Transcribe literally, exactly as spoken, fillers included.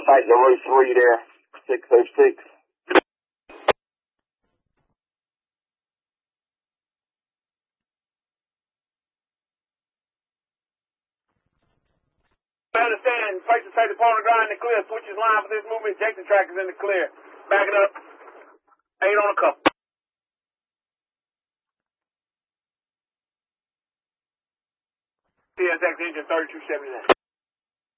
Fight number three there, six oh six. I understand. Place to take the point of ground in the clear. Switches line for this movement. Injection track is in the clear. Back it up. Eight on a couple. C S X engine thirty-two seventy-nine.